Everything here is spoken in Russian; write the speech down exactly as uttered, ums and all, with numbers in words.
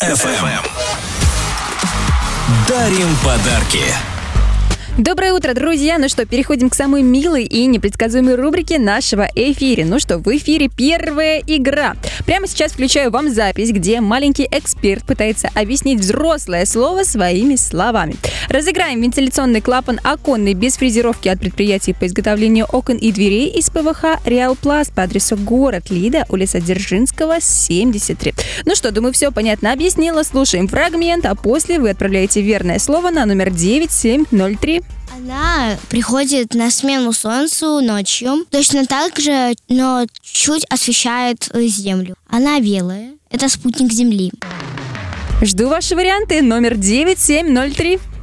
эф эм. Дарим подарки. Доброе утро, друзья! Ну что, переходим к самой милой и непредсказуемой рубрике нашего эфира. Ну что, в эфире первая игра. Прямо сейчас включаю вам запись, где маленький эксперт пытается объяснить взрослое слово своими словами. Разыграем вентиляционный клапан оконный без фрезеровки от предприятия по изготовлению окон и дверей из ПВХ «Реалпласт» по адресу город Лида, улица Дзержинского, семьдесят три. Ну что, думаю, все понятно объяснила. Слушаем фрагмент, а после вы отправляете верное слово на номер девять семь ноль три. Она приходит на смену Солнцу ночью, точно так же, но чуть освещает Землю. Она белая, это спутник Земли. Жду ваши варианты. Номер девять семь ноль три.